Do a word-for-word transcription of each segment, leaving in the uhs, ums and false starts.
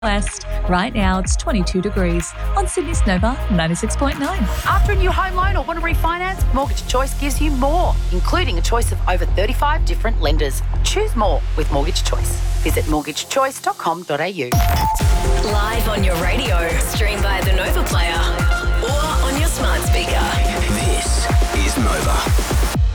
West. Right now it's twenty-two degrees on Sydney's Nova ninety-six point nine. After a new home loan or want to refinance, Mortgage Choice gives you more, including a choice of over thirty-five different lenders. Choose more with Mortgage Choice. Visit mortgage choice dot com dot a u. Live on your radio, stream via the Nova Player or on your smart speaker. This is Nova.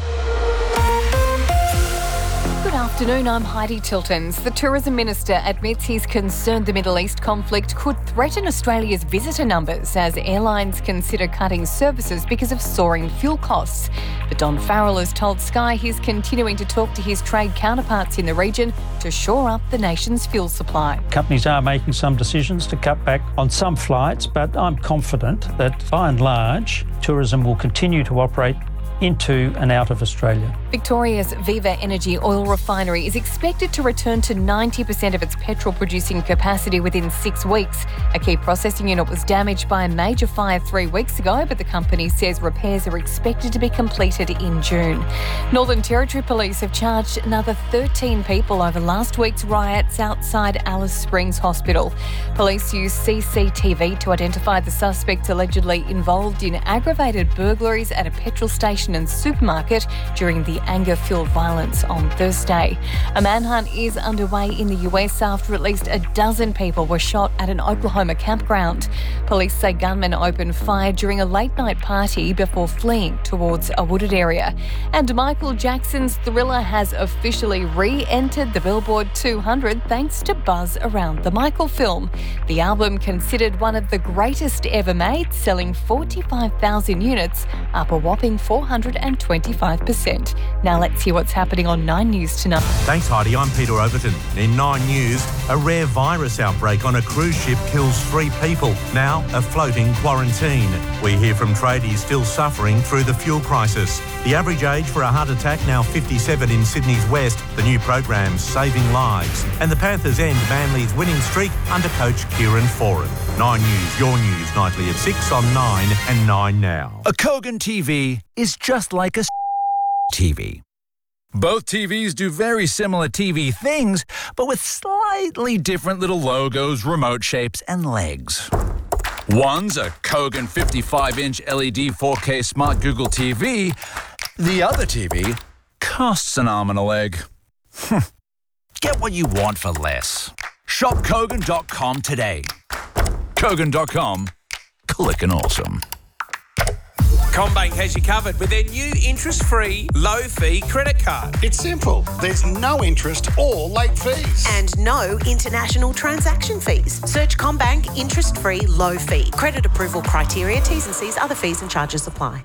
Good afternoon, I'm Heidi Tiltons. The Tourism Minister admits he's concerned the Middle East conflict could threaten Australia's visitor numbers as airlines consider cutting services because of soaring fuel costs. But Don Farrell has told Sky he's continuing to talk to his trade counterparts in the region to shore up the nation's fuel supply. Companies are making some decisions to cut back on some flights, but I'm confident that by and large, tourism will continue to operate into and out of Australia. Victoria's Viva Energy oil refinery is expected to return to ninety percent of its petrol-producing capacity within six weeks. A key processing unit was damaged by a major fire three weeks ago, but the company says repairs are expected to be completed in June. Northern Territory Police have charged another thirteen people over last week's riots outside Alice Springs Hospital. Police used C C T V to identify the suspects allegedly involved in aggravated burglaries at a petrol station and supermarket during the anger-fueled violence on Thursday. A manhunt is underway in the U S after at least a dozen people were shot at an Oklahoma campground. Police say gunmen opened fire during a late-night party before fleeing towards a wooded area. And Michael Jackson's Thriller has officially re-entered the Billboard two hundred thanks to buzz around the Michael film. The album, considered one of the greatest ever made, selling forty-five thousand units, up a whopping four hundred twenty-five percent. Now let's hear what's happening on Nine News tonight. Thanks, Heidi. I'm Peter Overton. In Nine News, a rare virus outbreak on a cruise ship kills three people, now a floating quarantine. We hear from tradies still suffering through the fuel crisis. The average age for a heart attack now fifty-seven in Sydney's West. The new program's saving lives. And the Panthers end Manly's winning streak under coach Kieran Foran. Nine News, your news, nightly at six on Nine and Nine Now. A Kogan T V is just like a T V. Both T Vs do very similar T V things, but with slightly different little logos, remote shapes, and legs. One's a Kogan fifty-five inch L E D four K Smart Google T V. The other T V costs an arm and a leg. Get what you want for less. Shop Kogan dot com today. Kogan dot com. Click and awesome. CommBank has you covered with their new interest-free, low-fee credit card. It's simple. There's no interest or late fees. And no international transaction fees. Search CommBank interest-free, low-fee. Credit approval criteria, T's and C's, other fees and charges apply.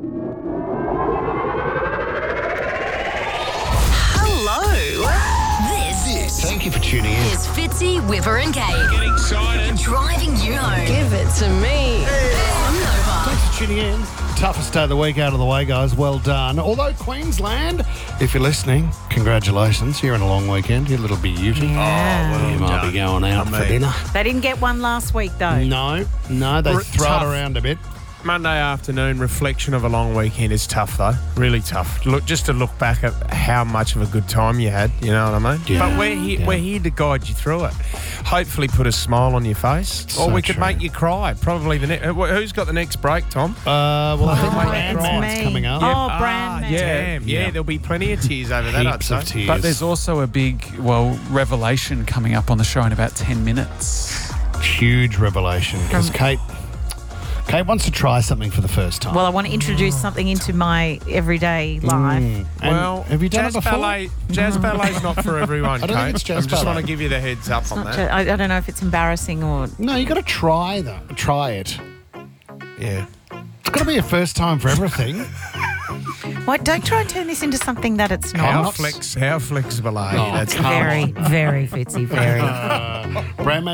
Hello. This, This. Thank you for tuning in. is Fitzy, Whipper and Kate. Get excited. Driving you home. Give it to me. On Nova. Thanks for tuning in. Toughest day of the week out of the way, guys. Well done. Although Queensland, if you're listening, congratulations. You're in a long weekend. You're a little beauty. Yeah. Oh, well you might be going out for dinner. They didn't get one last week, though. No, no, they R- throw tough. it around a bit. Monday afternoon reflection of a long weekend is tough, though. Really tough. Look, just to look back at how much of a good time you had. You know what I mean? Yeah. But we're here. Yeah. We're here to guide you through it. Hopefully, put a smile on your face, So or we could true. make you cry. Probably the next. Who's got the next break, Tom? Uh, well, I think Oh, Brand it's Man's me. coming up. Oh, Ah, Brand Man. yeah, Damn, yeah, yeah. There'll be plenty of tears over that. I'd Heaps say. of tears. But there's also a big, well, revelation coming up on the show in about ten minutes. Huge revelation because Kate, Kate wants to try something for the first time. Well, I want to introduce something into my everyday life. Mm. And Well, have you done jazz it before? ballet, jazz ballet's not for everyone, I don't think Kate. it's jazz I just ballet. want to give you the heads up on Not that. ju- I, I don't know if it's embarrassing or... No, you got to try that. Try it. Yeah. It's got to be a first time for everything. What? Don't try and turn this into something that it's How not. flex? How flexible are you? Oh, That's come Very, very Fitzy, very. Uh, Brand